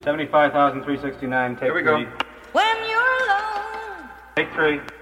75,369, take Here we go. three. When you're alone. Take three.